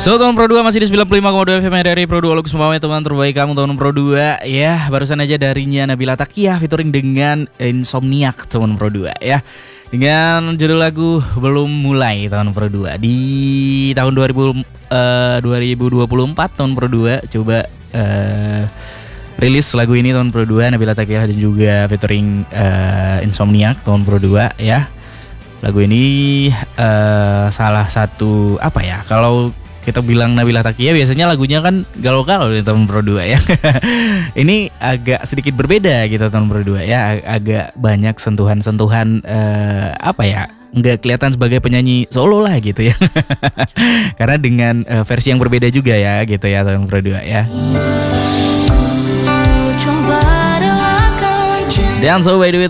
So tahun Pro 2 masih di 95,2 FM dari Pro 2 Lux semuanya teman terbaik kamu tahun Pro 2 ya. Barusan aja darinya Nabila Taqiyah featuring dengan Insomniac teman Pro 2 ya. Dengan judul lagu Belum Mulai tahun Pro 2 di tahun 2024 tahun Pro 2 coba rilis lagu ini tahun Pro 2 Nabila Taqiyah dan juga featuring Insomniac tahun Pro 2 ya. Lagu ini salah satu apa ya, kalau kita bilang Nabila Taqiyah biasanya lagunya kan galau-galau di tahun Pro 2 ya. Ini agak sedikit berbeda gitu tahun Pro 2 ya, agak banyak sentuhan-sentuhan apa ya, nggak kelihatan sebagai penyanyi solo lah gitu ya. Karena dengan versi yang berbeda juga ya gitu ya tahun Pro 2 ya. Dan so by the way